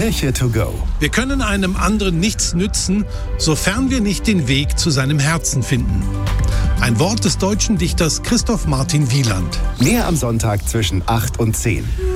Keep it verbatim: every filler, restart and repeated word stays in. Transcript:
Kirche to go. Wir können einem anderen nichts nützen, sofern wir nicht den Weg zu seinem Herzen finden. Ein Wort des deutschen Dichters Christoph Martin Wieland. Mehr am Sonntag zwischen acht und zehn.